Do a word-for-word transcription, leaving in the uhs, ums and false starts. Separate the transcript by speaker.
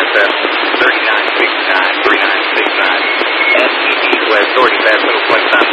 Speaker 1: Northwest thirty-nine sixty-nine, thirty-nine sixty-nine. S E East West, Doherty Pass, Middle Point, time